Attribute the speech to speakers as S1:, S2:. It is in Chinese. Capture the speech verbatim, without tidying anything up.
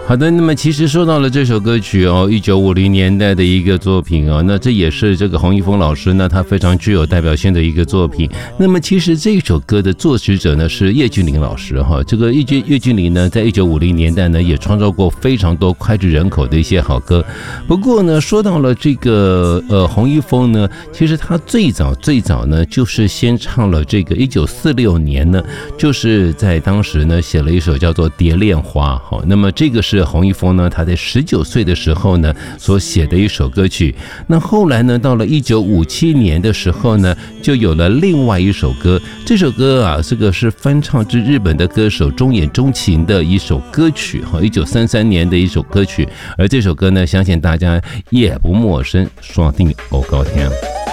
S1: 好的，那么其实说到了这首歌曲哦，一九五零年代的一个作品哦，那这也是这个洪一峰老师呢，他非常具有代表性的一个作品。那么其实这首歌的作曲者呢是叶俊麟老师哈，这个叶俊叶俊麟呢，在一九五零年代呢也创造过非常多脍炙人口的一些好歌。不过呢，说到了这个呃洪一峰呢，其实他最早最早呢就是先唱了这个一九四六年呢，就是在当时呢写了一首叫做《蝶恋花》哈，那么这个是洪一峰呢，他在十九岁的时候呢所写的一首歌曲。那后来呢，到了一九五七年的时候呢，就有了另外一首歌。这首歌啊，这个是翻唱自日本的歌手中野钟情的一首歌曲哈，一九三三年的一首歌曲。而这首歌呢，相信大家也不陌生，刷定欧高天。